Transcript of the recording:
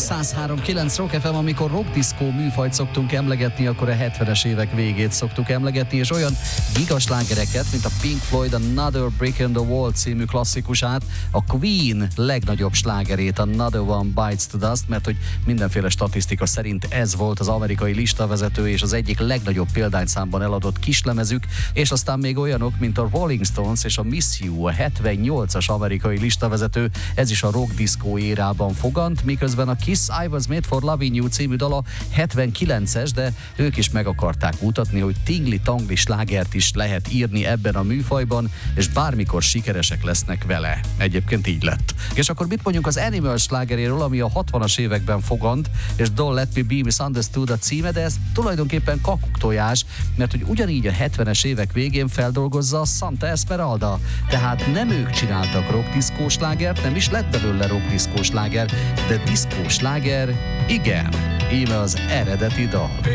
103.9 Rock FM, amikor rockdiszkó műfajt szoktunk emlegetni, akkor a 70-es évek végét szoktuk emlegetni, és olyan gigaslágereket, mint a Pink Floyd Another Brick in the Wall című klasszikusát, a Queen legnagyobb slágerét, Another One Bites the Dust, mert hogy mindenféle statisztika szerint ez volt az amerikai listavezető és az egyik legnagyobb példányszámban eladott kislemezük, és aztán még olyanok, mint a Rolling Stones és a Miss You, a 78-as amerikai listavezető, ez is a rockdiszkó érában fogant, miközben a Kiss I Was Made for Loving You című dala 79-es, de ők is meg akarták mutatni, hogy tingli-tangli slágert is lehet írni ebben a műfajban, és bármikor sikeresek lesznek vele. Egyébként így lett. És akkor mit mondjunk az Animal slágeréről, ami a 60-as években fogant, és Don't Let Me Be Misunderstood a címe, de ez tulajdonképpen kakuktojás, mert hogy ugyanígy a 70-es évek végén feldolgozza a Santa Esmeralda. Tehát nem ők csináltak rockdiszkó slágert, nem is lett belőle rockdiszkó sláger, de diszkó sláger igen. Íme az eredeti dal.